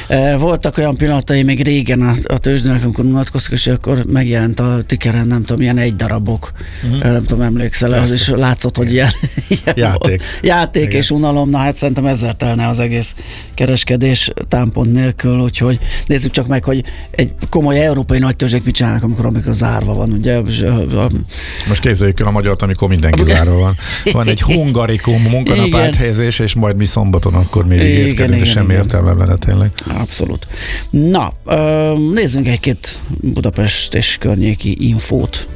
Voltak olyan pillanatai még régen a tőzsdének, amikor unatkoztak, és akkor megjelent a tickeren, nem tudom, ilyen egy darabok. Nem tudom, emlékszel, az is látszott, hogy ilyen játék és unalom. Na hát szerintem ezzel telne az egész kereskedés támpont nélkül, úgyhogy nézzük csak meg, hogy egy komoly európai nagy tőzsdék mit csinálnak, amikor zárva van, ugye? Most képzeljük el a magyart, amikor mindenki zárva van. Van egy hungarikum munkanap áthelyezés, és majd mi szombaton akkor még egészkedünk, de semmi értelme lenne tényleg. Abszolút. Na, nézzünk egy-két Budapest és környéki infót.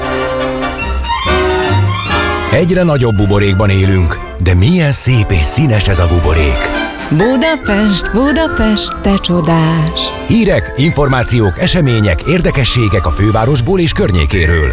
Egyre nagyobb buborékban élünk, de milyen szép és színes ez a buborék. Budapest, Budapest, te csodás! Hírek, információk, események, érdekességek a fővárosból és környékéről.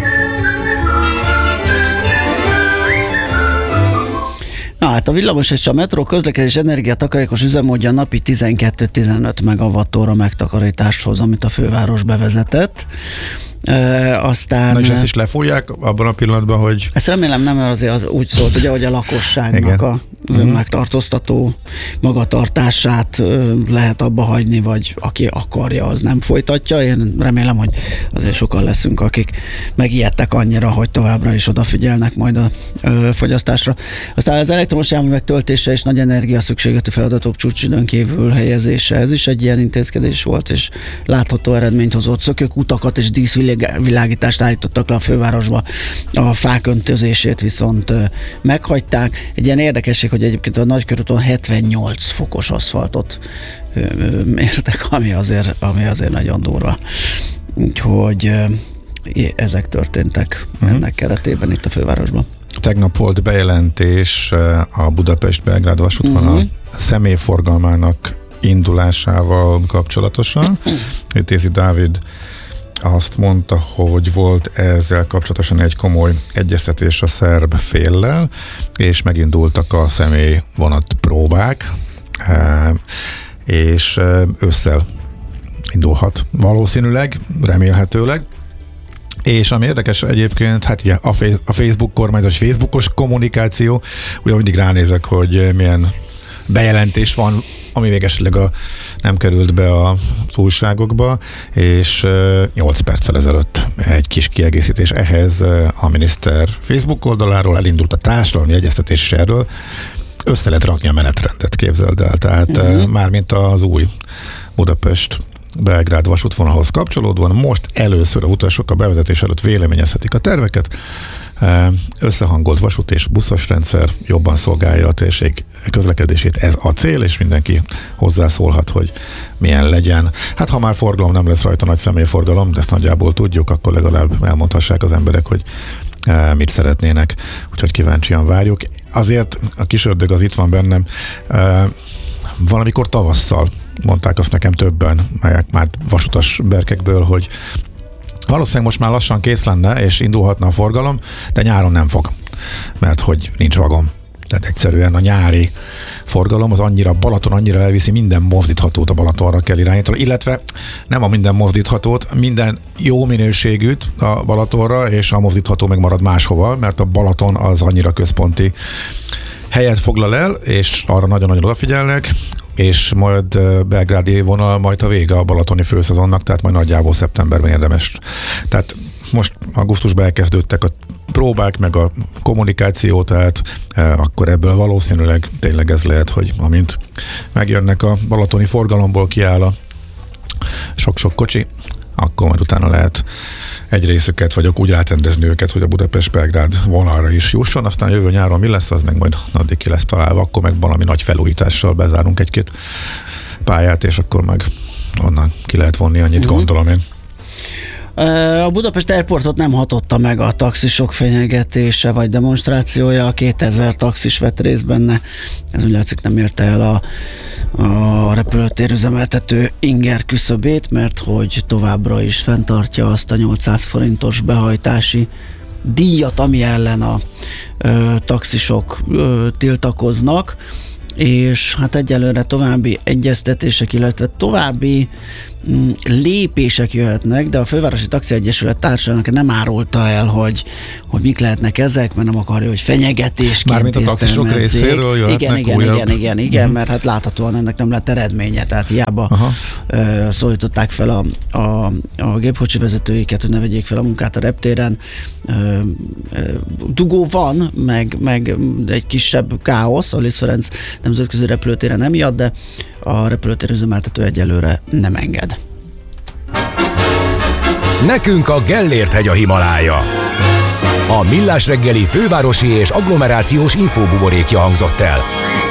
Na hát a villamos és a metró közlekedés energiatakarékos üzemmódja napi 12-15 megawattóra megtakarítást hoz, amit a főváros bevezetett. Aztán... Na és ezt is lefújják abban a pillanatban, hogy... Ezt remélem nem, mert azért az úgy szólt, ugye, hogy a lakosságnak a megtartóztató magatartását lehet abba hagyni, vagy aki akarja, az nem folytatja. Én remélem, hogy azért sokan leszünk, akik megijedtek annyira, hogy továbbra is odafigyelnek majd a fogyasztásra. Aztán az elektromos járművek töltése és nagy energia szükségetű feladatok csúcsidőn kívül helyezése. Ez is egy ilyen intézkedés volt, és látható eredményt hozott. Szökőkutakat és díszvilágítást állítottak le a fővárosba. A fák öntözését viszont meghagyták. Egy ilyen érdekesség, hogy egyébként a Nagykörúton 78 fokos aszfaltot mértek, ami azért nagyon durva. Úgyhogy ezek történtek ennek keretében itt a fővárosban. Tegnap volt bejelentés a Budapest-Belgrád vasútvonal személyforgalmának indulásával kapcsolatosan. Tézi Dávid azt mondta, hogy volt ezzel kapcsolatosan egy komoly egyeztetés a szerb féllel, és megindultak a személyvonat próbák, és ősszel indulhat valószínűleg, remélhetőleg. És ami érdekes egyébként, hát ugye a Facebook kormányzás, Facebookos kommunikáció, ugye mindig ránézek, hogy milyen bejelentés van, ami még esetleg nem került be az újságokba, és 8 perccel ezelőtt egy kis kiegészítés ehhez a miniszter Facebook oldaláról elindult a társadalmi egyeztetés is erről, össze lehet rakni a menetrendet, képzeld el, tehát mármint az új Budapest Belgrád vasútvonalhoz kapcsolódóan most először a utasok a bevezetés előtt véleményezhetik a terveket. Összehangolt vasút és buszos rendszer jobban szolgálja a térség közlekedését, ez a cél, és mindenki hozzászólhat, hogy milyen legyen. Hát ha már forgalom nem lesz rajta, nagy személyforgalom, de ezt nagyjából tudjuk, akkor legalább elmondhassák az emberek, hogy mit szeretnének, úgyhogy kíváncsian várjuk. Azért a kis ördög az itt van bennem, valamikor tavasszal mondták azt nekem többen, melyek már vasutas berkekből, hogy valószínűleg most már lassan kész lenne, és indulhatna a forgalom, de nyáron nem fog, mert hogy nincs vagon. Tehát egyszerűen a nyári forgalom az Balaton annyira elviszi, minden mozdíthatót a Balatonra kell irányítani, illetve nem a minden mozdíthatót, minden jó minőségűt a Balatonra, és a mozdítható meg marad máshova, mert a Balaton az annyira központi helyet foglal el, és arra nagyon-nagyon odafigyelnek, és majd belgrádi vonal majd a vége a balatoni főszezonnak, tehát majd nagyjából szeptemberben érdemes. Tehát most augusztusban elkezdődtek a próbák, meg a kommunikáció, tehát akkor ebből valószínűleg tényleg ez lehet, hogy amint megjönnek a balatoni forgalomból, kiáll a sok-sok kocsi, akkor majd utána lehet egy részüket, vagy úgy rátendezni őket, hogy a Budapest-Belgrád vonalra is jusson, aztán jövő nyáron mi lesz, az meg majd addig ki lesz találva, akkor meg valami nagy felújítással bezárunk egy-két pályát, és akkor meg onnan ki lehet vonni annyit, gondolom én. A Budapest Airportot nem hatotta meg a taxisok fenyegetése vagy demonstrációja, 2000 taxis vett részt benne, ez úgy látszik nem érte el a repülőtér üzemeltető inger küszöbét, mert hogy továbbra is fenntartja azt a 800 forintos behajtási díjat, ami ellen a taxisok tiltakoznak, és hát egyelőre további egyeztetések, illetve további lépések jöhetnek, de a Fővárosi Taxi Egyesület társadalmak nem árulta el, hogy mik lehetnek ezek, mert nem akarja, hogy fenyegetésként mármint a taxisok részéről jöhetnek igen, mert hát láthatóan ennek nem lett eredménye, tehát hiába szólították fel a gépkocsi vezetőiket, hogy ne vegyék fel a munkát a reptéren. Dugó van, meg egy kisebb káosz a Liszt Ferenc nemzetközi repülőtéren emiatt, de a repülőtér üzemeltető egyelőre nem enged. Nekünk a Gellért-hegy a Himalája. A Millás reggeli fővárosi és agglomerációs infóbuborékja hangzott el.